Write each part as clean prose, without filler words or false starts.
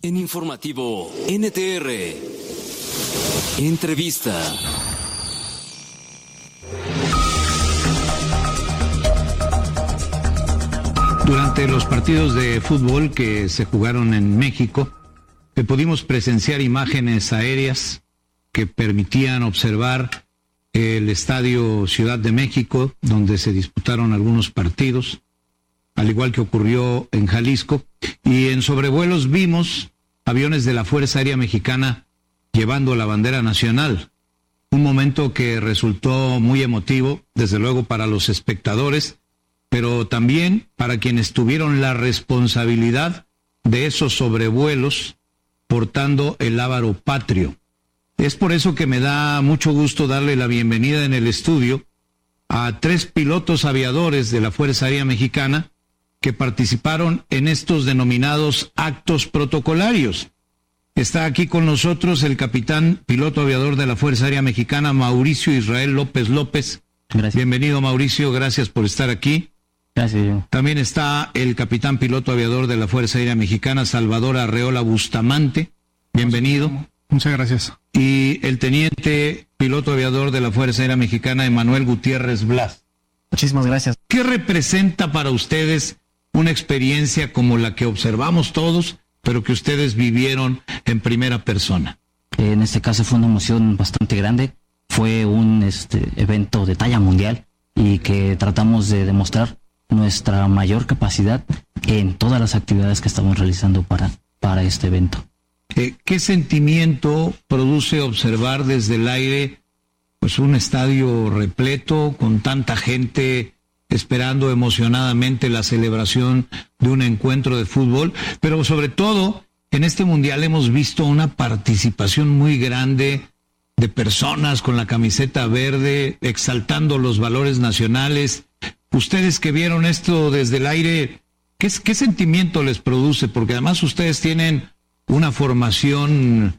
En Informativo NTR, entrevista. Durante los partidos de fútbol que se jugaron en México, pudimos presenciar imágenes aéreas que permitían observar el Estadio Ciudad de México, donde se disputaron algunos partidos, al igual que ocurrió en Jalisco, y en sobrevuelos vimos aviones de la Fuerza Aérea Mexicana llevando la bandera nacional. Un momento que resultó muy emotivo, desde luego para los espectadores, pero también para quienes tuvieron la responsabilidad de esos sobrevuelos portando el lábaro patrio. Es por eso que me da mucho gusto darle la bienvenida en el estudio a 3 pilotos aviadores de la Fuerza Aérea Mexicana que participaron en estos denominados actos protocolarios. Está aquí con nosotros el capitán piloto aviador de la Fuerza Aérea Mexicana, Mauricio Israel López López. Gracias. Bienvenido, Mauricio, gracias por estar aquí. Gracias, yo. También está el capitán piloto aviador de la Fuerza Aérea Mexicana, Salvador Arreola Bustamante. Bienvenido. Muchas gracias. Y el teniente piloto aviador de la Fuerza Aérea Mexicana, Emanuel Gutiérrez Blas. Muchísimas gracias. ¿Qué representa para ustedes una experiencia como la que observamos todos, pero que ustedes vivieron en primera persona? En este caso fue una emoción bastante grande. Fue un evento de talla mundial y que tratamos de demostrar nuestra mayor capacidad en todas las actividades que estamos realizando para este evento. ¿Qué sentimiento produce observar desde el aire pues un estadio repleto con tanta gente esperando emocionadamente la celebración de un encuentro de fútbol? Pero sobre todo, en este mundial hemos visto una participación muy grande de personas con la camiseta verde, exaltando los valores nacionales. Ustedes que vieron esto desde el aire, ¿qué sentimiento les produce? Porque además ustedes tienen una formación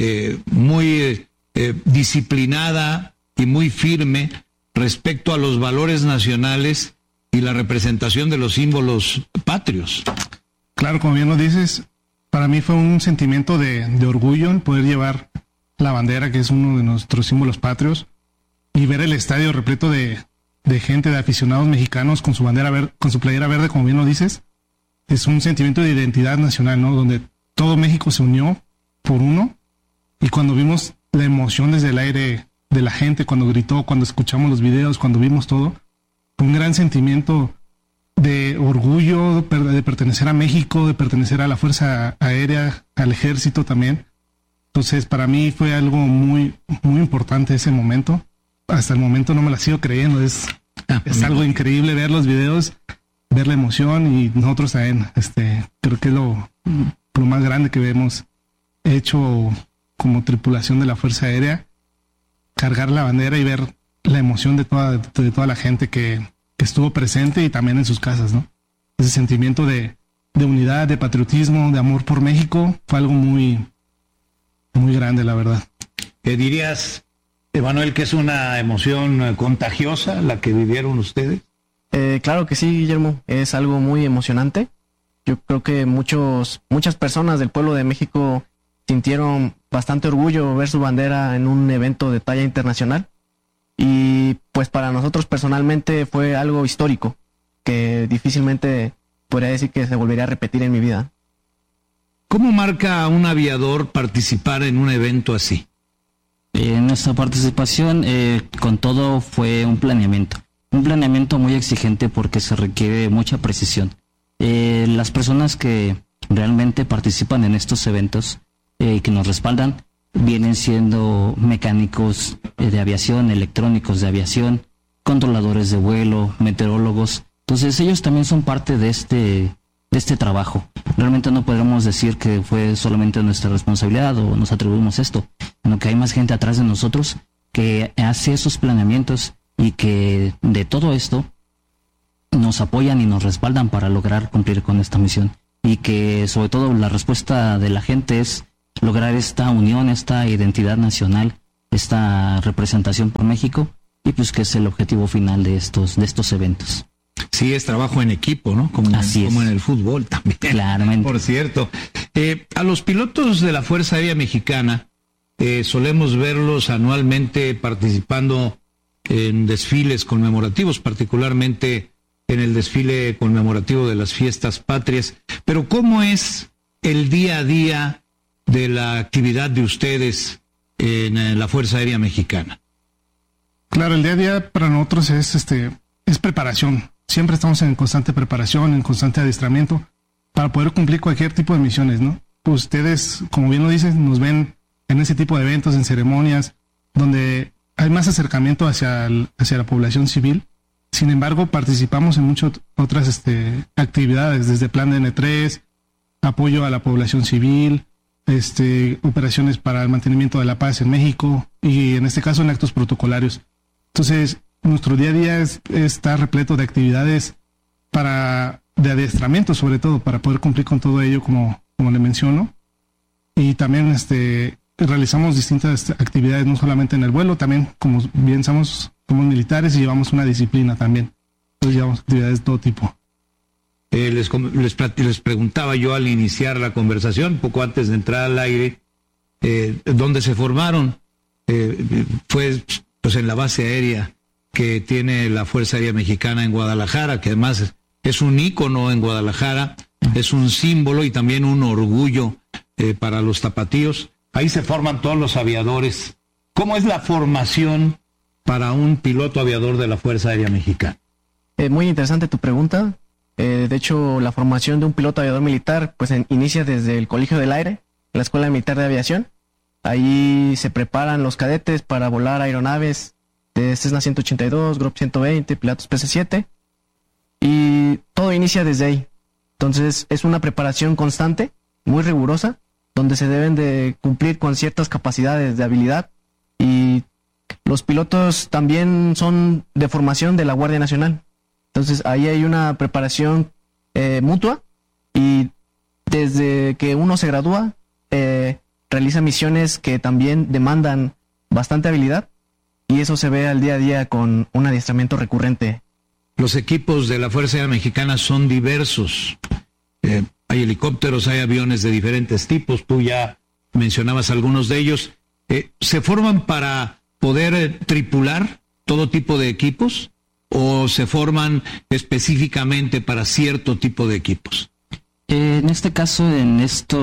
muy disciplinada y muy firme respecto a los valores nacionales y la representación de los símbolos patrios. Claro, como bien lo dices, para mí fue un sentimiento de orgullo en poder llevar la bandera, que es uno de nuestros símbolos patrios, y ver el estadio repleto de gente, de aficionados mexicanos con su bandera con su playera verde, como bien lo dices. Es un sentimiento de identidad nacional, ¿no? Donde todo México se unió por uno, y cuando vimos la emoción desde el aire de la gente, cuando gritó, cuando escuchamos los videos, cuando vimos todo, un gran sentimiento de orgullo, de pertenecer a México, de pertenecer a la Fuerza Aérea, al Ejército también. Entonces, para mí fue algo muy, muy importante ese momento. Hasta el momento no me la sigo creyendo. Es algo increíble ver los videos, ver la emoción, y nosotros también, creo que es lo más grande que hemos hecho como tripulación de la Fuerza Aérea, cargar la bandera y ver la emoción de toda la gente que estuvo presente y también en sus casas, ¿no? Ese sentimiento de unidad, de patriotismo, de amor por México, fue algo muy, muy grande, la verdad. ¿Dirías, Emanuel, que es una emoción contagiosa la que vivieron ustedes? Claro que sí, Guillermo, es algo muy emocionante. Yo creo que muchas personas del pueblo de México sintieron bastante orgullo ver su bandera en un evento de talla internacional, y pues para nosotros personalmente fue algo histórico que difícilmente podría decir que se volvería a repetir en mi vida. ¿Cómo marca a un aviador participar en un evento así? Nuestra participación con todo fue un planeamiento muy exigente porque se requiere mucha precisión. Las personas que realmente participan en estos eventos que nos respaldan vienen siendo mecánicos de aviación, electrónicos de aviación, controladores de vuelo, meteorólogos. Entonces ellos también son parte de este trabajo. Realmente no podemos decir que fue solamente nuestra responsabilidad o nos atribuimos esto, sino que hay más gente atrás de nosotros que hace esos planeamientos y que de todo esto nos apoyan y nos respaldan para lograr cumplir con esta misión. Y que sobre todo la respuesta de la gente es lograr esta unión, esta identidad nacional, esta representación por México, y pues que es el objetivo final de estos eventos. Sí, es trabajo en equipo, ¿no? Como en el fútbol también. Claramente. Por cierto. A los pilotos de la Fuerza Aérea Mexicana solemos verlos anualmente participando en desfiles conmemorativos, particularmente en el desfile conmemorativo de las fiestas patrias. Pero ¿cómo es el día a día de la actividad de ustedes en la Fuerza Aérea Mexicana? Claro, el día a día para nosotros es preparación. Siempre estamos en constante preparación, en constante adiestramiento para poder cumplir cualquier tipo de misiones, ¿no? Pues ustedes, como bien lo dicen, nos ven en ese tipo de eventos, en ceremonias, donde hay más acercamiento hacia la población civil. Sin embargo, participamos en muchas otras actividades, desde plan de N3, apoyo a la población civil, operaciones para el mantenimiento de la paz en México y en este caso en actos protocolarios. Entonces, nuestro día a día está repleto de actividades de adiestramiento, sobre todo, para poder cumplir con todo ello, como le menciono. Y también realizamos distintas actividades, no solamente en el vuelo, también, como bien somos militares y llevamos una disciplina también. Entonces llevamos actividades de todo tipo. Les preguntaba yo al iniciar la conversación, poco antes de entrar al aire, ¿dónde se formaron? Fue pues en la base aérea que tiene la Fuerza Aérea Mexicana en Guadalajara, que además es un ícono en Guadalajara, es un símbolo y también un orgullo para los tapatíos. Ahí se forman todos los aviadores. ¿Cómo es la formación para un piloto aviador de la Fuerza Aérea Mexicana? Muy interesante tu pregunta. De hecho, la formación de un piloto aviador militar pues inicia desde el Colegio del Aire, la Escuela Militar de Aviación. Ahí se preparan los cadetes para volar aeronaves de Cessna 182, Group 120, Pilatus PC-7. Y todo inicia desde ahí. Entonces, es una preparación constante, muy rigurosa, donde se deben de cumplir con ciertas capacidades de habilidad. Y los pilotos también son de formación de la Guardia Nacional. Entonces ahí hay una preparación mutua y desde que uno se gradúa realiza misiones que también demandan bastante habilidad y eso se ve al día a día con un adiestramiento recurrente. Los equipos de la Fuerza Aérea Mexicana son diversos. Hay helicópteros, hay aviones de diferentes tipos, tú ya mencionabas algunos de ellos. ¿Se forman para poder tripular todo tipo de equipos o se forman específicamente para cierto tipo de equipos? En este caso, en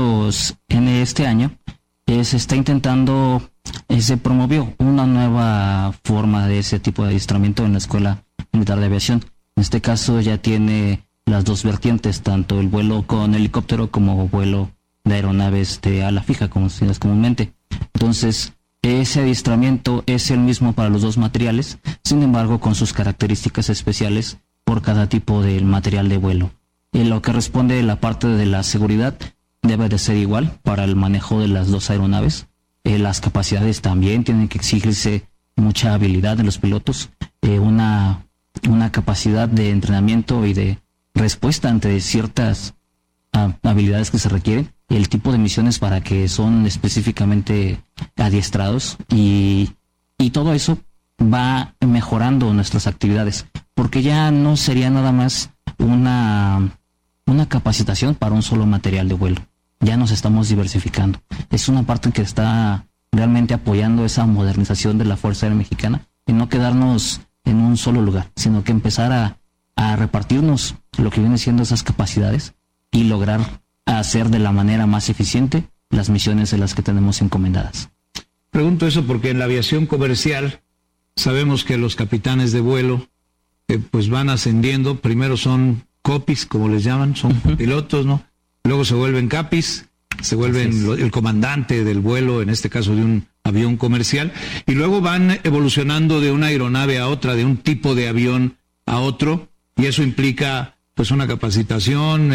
este año, se está intentando, se promovió una nueva forma de ese tipo de adiestramiento en la Escuela Militar de Aviación. En este caso ya tiene las dos vertientes, tanto el vuelo con helicóptero como vuelo de aeronaves de ala fija, como se dice comúnmente. Entonces, ese adiestramiento es el mismo para los dos materiales, sin embargo, con sus características especiales por cada tipo de material de vuelo. En lo que responde la parte de la seguridad, debe de ser igual para el manejo de las dos aeronaves. Las capacidades también tienen que exigirse mucha habilidad de los pilotos, una capacidad de entrenamiento y de respuesta ante ciertas habilidades que se requieren, y el tipo de misiones para que son específicamente adiestrados, y todo eso va mejorando nuestras actividades, porque ya no sería nada más una capacitación para un solo material de vuelo. Ya nos estamos diversificando. Es una parte que está realmente apoyando esa modernización de la Fuerza Aérea Mexicana y no quedarnos en un solo lugar, sino que empezar a repartirnos lo que viene siendo esas capacidades y lograr hacer de la manera más eficiente las misiones de las que tenemos encomendadas. Pregunto eso porque en la aviación comercial sabemos que los capitanes de vuelo pues van ascendiendo. Primero son copis, como les llaman, son pilotos, ¿no? Luego se vuelven capis, se vuelven el comandante del vuelo, en este caso de un avión comercial, y luego van evolucionando de una aeronave a otra, de un tipo de avión a otro, y eso implica pues una capacitación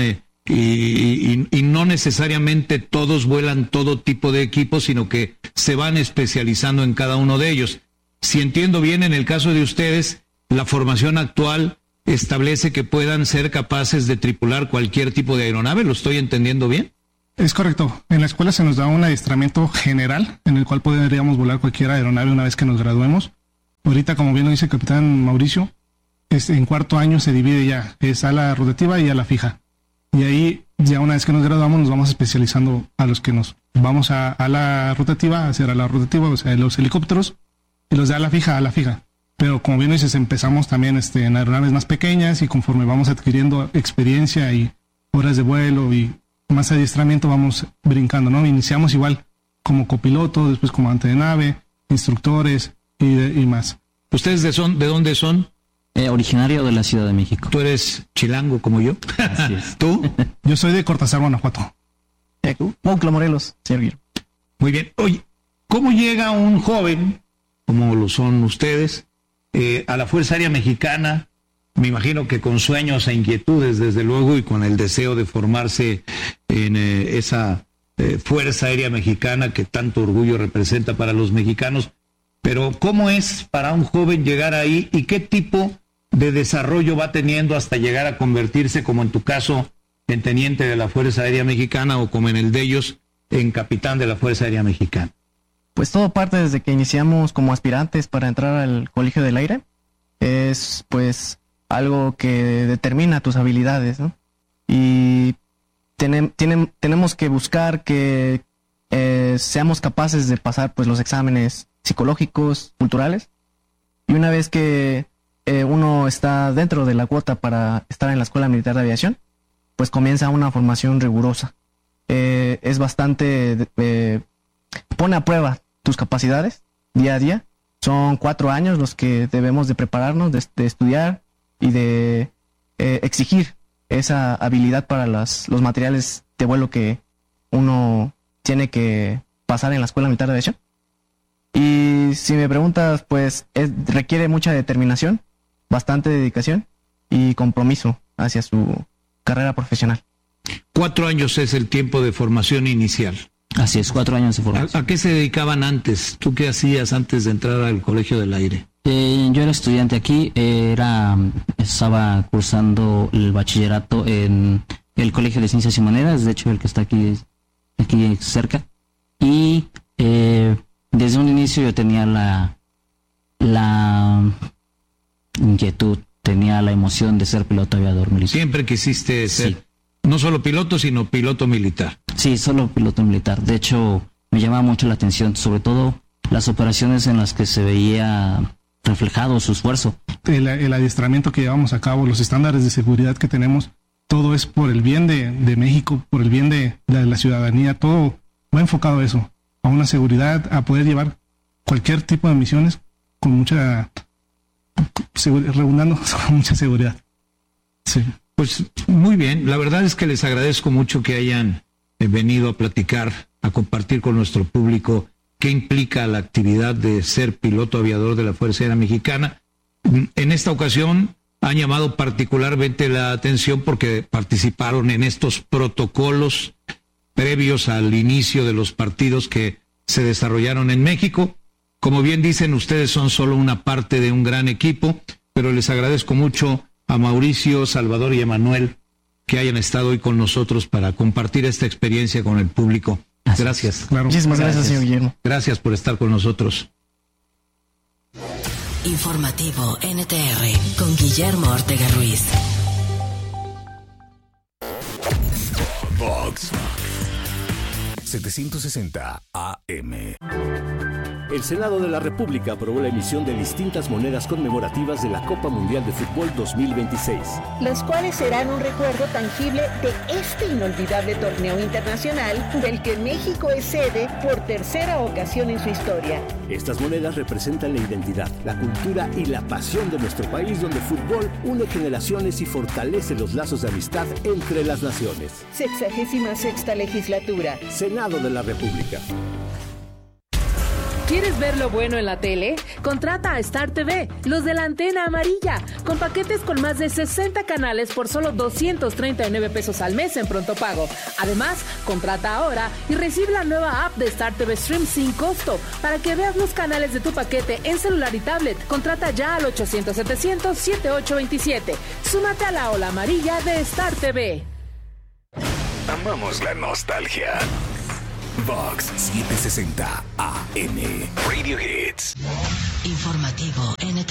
y no necesariamente todos vuelan todo tipo de equipos, sino que se van especializando en cada uno de ellos. Si entiendo bien, en el caso de ustedes, la formación actual establece que puedan ser capaces de tripular cualquier tipo de aeronave. ¿Lo estoy entendiendo bien? Es correcto. En la escuela se nos da un adiestramiento general en el cual podríamos volar cualquier aeronave una vez que nos graduemos. Ahorita, como bien lo dice el capitán Mauricio, en cuarto año se divide ya, es ala rotativa y ala fija. Y ahí, ya una vez que nos graduamos, nos vamos especializando a los que nos vamos a la rotativa, a hacer a la rotativa, o sea, los helicópteros, y los de a la fija. Pero como bien dices, empezamos también en aeronaves más pequeñas, y conforme vamos adquiriendo experiencia y horas de vuelo y más adiestramiento, vamos brincando, ¿no? Iniciamos igual como copiloto, después comandante de nave, instructores y más. ¿Ustedes de dónde son? Originario de la Ciudad de México. ¿Tú eres chilango como yo? Así es. ¿Tú? Yo soy de Cortázar, Guanajuato. Moncla, Morelos, señor Guillermo. Muy bien. Oye, ¿cómo llega un joven, como lo son ustedes, a la Fuerza Aérea Mexicana? Me imagino que con sueños e inquietudes, desde luego, y con el deseo de formarse en esa Fuerza Aérea Mexicana que tanto orgullo representa para los mexicanos. Pero ¿cómo es para un joven llegar ahí y qué tipo de desarrollo va teniendo hasta llegar a convertirse, como en tu caso, en teniente de la Fuerza Aérea Mexicana, o como en el de ellos, en capitán de la Fuerza Aérea Mexicana? Pues todo parte desde que iniciamos como aspirantes para entrar al Colegio del Aire. Es pues algo que determina tus habilidades, ¿no? Y tenemos que buscar que seamos capaces de pasar pues los exámenes psicológicos, culturales, y una vez que uno está dentro de la cuota para estar en la Escuela Militar de Aviación, pues comienza una formación rigurosa. Es bastante, pone a prueba tus capacidades día a día. Son 4 años los que debemos de prepararnos, de estudiar y de exigir esa habilidad para los materiales de vuelo que uno tiene que pasar en la Escuela Militar de Aviación. Y si me preguntas, pues requiere mucha determinación, bastante dedicación y compromiso hacia su carrera profesional. 4 años es el tiempo de formación inicial. Así es, 4 años de formación. ¿A qué se dedicaban antes? ¿Tú qué hacías antes de entrar al Colegio del Aire? Yo era estudiante aquí, estaba cursando el bachillerato en el Colegio de Ciencias y Humanidades, de hecho el que está aquí cerca, y desde un inicio yo tenía la inquietud, tenía la emoción de ser piloto aviador militar. Siempre quisiste ser, sí, no solo piloto, sino piloto militar. Sí, solo piloto militar. De hecho, me llamaba mucho la atención, sobre todo las operaciones en las que se veía reflejado su esfuerzo. El adiestramiento que llevamos a cabo, los estándares de seguridad que tenemos, todo es por el bien de México, por el bien de la ciudadanía, todo va enfocado a eso, a una seguridad, a poder llevar cualquier tipo de misiones con mucha redundando con mucha seguridad. Sí. Pues muy bien, la verdad es que les agradezco mucho que hayan venido a platicar, a compartir con nuestro público qué implica la actividad de ser piloto aviador de la Fuerza Aérea Mexicana. En esta ocasión han llamado particularmente la atención porque participaron en estos protocolos previos al inicio de los partidos que se desarrollaron en México. Como bien dicen, ustedes son solo una parte de un gran equipo, pero les agradezco mucho a Mauricio, Salvador y Emanuel que hayan estado hoy con nosotros para compartir esta experiencia con el público. Gracias. Claro. Muchísimas gracias, señor Guillermo. Gracias por estar con nosotros. Informativo NTR con Guillermo Ortega Ruiz. Vox 760 AM. El Senado de la República aprobó la emisión de distintas monedas conmemorativas de la Copa Mundial de Fútbol 2026. Las cuales serán un recuerdo tangible de este inolvidable torneo internacional del que México es sede por tercera ocasión en su historia. Estas monedas representan la identidad, la cultura y la pasión de nuestro país, donde el fútbol une generaciones y fortalece los lazos de amistad entre las naciones. 66ª legislatura. Senado de la República. ¿Quieres ver lo bueno en la tele? Contrata a Star TV, los de la antena amarilla, con paquetes con más de 60 canales por solo 239 pesos al mes en pronto pago. Además, contrata ahora y recibe la nueva app de Star TV Stream sin costo para que veas los canales de tu paquete en celular y tablet. Contrata ya al 800-700-7827. Súmate a la ola amarilla de Star TV. Amamos la nostalgia. Vox 760 AM. Radio Hits. Informativo NTR.